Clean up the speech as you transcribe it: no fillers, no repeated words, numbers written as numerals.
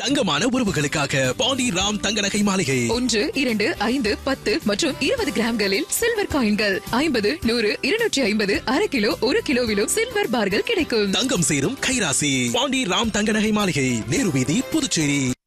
தங்கமான உறவுகளுக்காக பாண்டி ராம் தங்க நகை மாளிகை. 1, 2, 5, 10 மற்றும் 20 கிராம்களில் சில்வர் காயின்கள் 50, 100, 250, அரை கிலோ 1 கிலோவிலும் சில்வர் பார்கள் கிடைக்கும். தங்கம் சேரும் கைராசி பாண்டி ராம் தங்க நகை மாளிகை, நேரு வீதி, புதுச்சேரி.